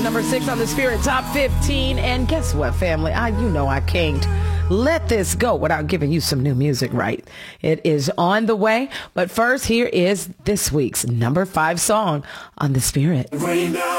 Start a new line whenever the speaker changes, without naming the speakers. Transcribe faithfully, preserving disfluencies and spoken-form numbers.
number six on the Spirit Top fifteen. And guess what, family? I, you know I can't let this go without giving you some new music, right? It is on the way. But first, here is this week's number five song on the Spirit.